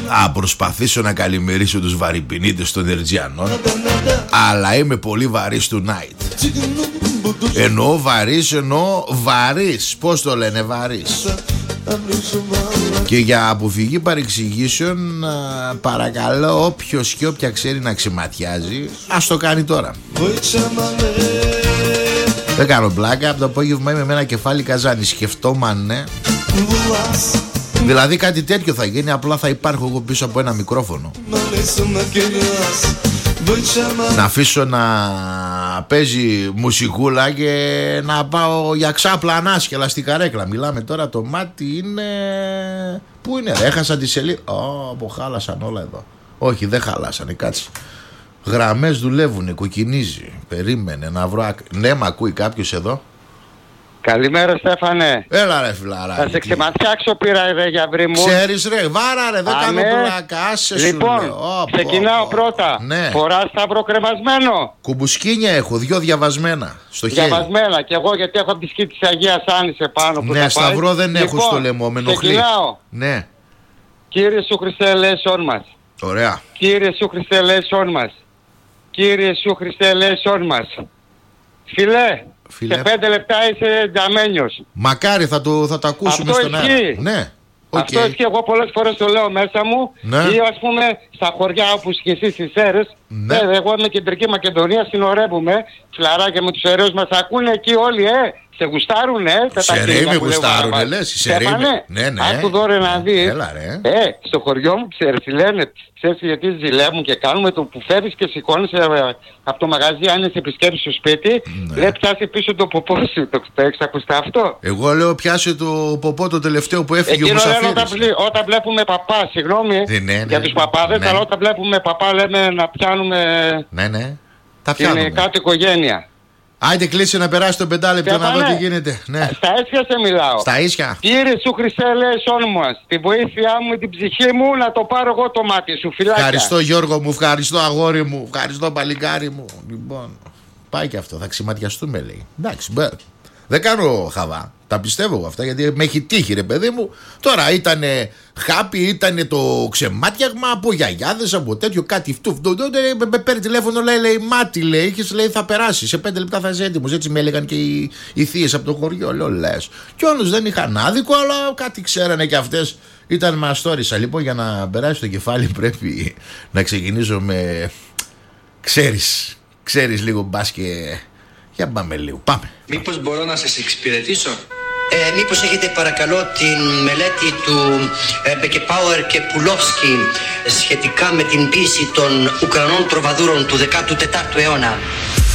Θα προσπαθήσω να καλημερίσω τους βαρυπινίτες των Ερτζιανών, αλλά είμαι πολύ βαρύς tonight. Εννοώ βαρύς, εννοώ βαρύς. Πώς το λένε, βαρύς. Και για αποφυγή παρεξηγήσεων, παρακαλώ όποιος και όποια ξέρει να ξεματιάζει, ας το κάνει τώρα. Δεν κάνω πλάκα. Από το απόγευμα είμαι με ένα κεφάλι καζάνι. Σκεφτόμανε, δηλαδή κάτι τέτοιο θα γίνει, απλά θα υπάρχω εγώ πίσω από ένα μικρόφωνο. Να αφήσω να παίζει μουσικούλα και να πάω για ξάπλα ανάσχελα στην καρέκλα. Μιλάμε τώρα, το μάτι είναι... Πού είναι ρε, έχασα τη σελίδα. Που χάλασαν όλα εδώ. Όχι, δεν χαλάσανε, κάτσε. Γραμμές δουλεύουνε, κοκκινίζει. Περίμενε να βρω. Ναι, μ' ακούει κάποιος εδώ? Καλημέρα, Στέφανε. Έλα ρε φιλαράκι. Θα σε ξεματιάξω, πήρα ρε για βρή μου. Ξέρεις ρε, βάρα ρε, δεν κάνω πλάκα. Άσε σου. Λοιπόν, ξεκινάω πρώτα. Ναι. Φοράς σταυρό κρεμασμένο? Κουμπουσκίνια έχω, 2 διαβασμένα στο χέρι. Διαβασμένα κι εγώ, γιατί έχω τη σκήτη της Αγίας Άννης επάνω που ναι, σταυρό δεν έχω στο λαιμό, με ενοχλεί. Ξεκινάω. Ναι. Κύριε Σου Χριστέ, ελέησόν μας. Ωραία. Κύριε Σου Χριστέ, ελέησόν μας. Κύριε Σου Χριστέ, ελέησόν μας. Φιλέ. Σε 5 λεπτά είσαι τζαμένιος. Μακάρι, θα το ακούσουμε αυτό στον αέρα. Ναι. Αυτό ισχύει, εγώ πολλές φορές το λέω μέσα μου. Ναι. Ή ας πούμε στα χωριά όπως και εσείς στις Σέρρες. Ναι. Εγώ είμαι κεντρική Μακεδονία, συνορεύουμε. Φλαράκια με τους αιρέους μας ακούνε εκεί όλοι, σε γουστάρουνε. Σεραίοι με γουστάρουνε, λες. Σεραίοι ναι. Άκου δώρε να δεις. Έλα ρε. Στο χωριό μου ξέρεις τι λένε. Ξέρεις γιατί ζηλεύουν και κάνουμε το που φέρεις και σηκώνεις από το μαγαζί, αν είσαι επισκέπτης στο σπίτι. Ναι. Λέει πιάσει πίσω το ποπό σου. Το έχεις ακουστεί αυτό? Εγώ λέω πιάσε το ποπό το τελευταίο που έφυγε ο Μουσαφίρης. Όταν βλέπουμε παπά, συγγνώμη για τους παπάδες, αλλά όταν βλέπουμε παπά λέμε να πιάνουμε. Ναι. Τα πιάνουμε. Είναι κάτι οικογένεια. Άιντε κλείσει να περάσει το 5 λεπτό να δω τι γίνεται. Ναι. Στα ίσια σε μιλάω. Στα ίσια. Κύριε Σου Χριστέ, ελέησόν μας. Τη βοήθειά μου, την ψυχή μου, να το πάρω εγώ το μάτι σου. Φιλάκια. Ευχαριστώ Γιώργο μου, ευχαριστώ αγόρι μου, ευχαριστώ παλικάρι μου. Λοιπόν, πάει και αυτό, θα ξηματιαστούμε λέει. Εντάξει, δεν κάνω χαβά. Τα πιστεύω εγώ αυτά, γιατί με έχει τύχει ρε παιδί μου. Τώρα ήτανε χάπι, ήτανε το ξεμάτιαγμα από γιαγιάδες, από τέτοιο κάτι φτου. Με παίρνει τηλέφωνο, λέει μάτι, λέει, λέει θα περάσει. Σε 5 λεπτά θα είσαι έτοιμος. Έτσι με έλεγαν και οι θείες από το χωριό. Λέω λες. Κι όλους δεν είχαν άδικο, αλλά κάτι ξέρανε και αυτές. Ήταν μαστόρισα. Λοιπόν, για να περάσει το κεφάλι πρέπει να ξεκινήσω με. Ξέρεις λίγο μπας και. Για πάμε λίγο, πάμε. Μήπως μπορώ να σας εξυπηρετήσω? Μήπως έχετε παρακαλώ την μελέτη του Μπεκεπάουερ και Πουλόφσκι σχετικά με την ποίηση των Ουκρανών τροβαδούρων του 14ου αιώνα?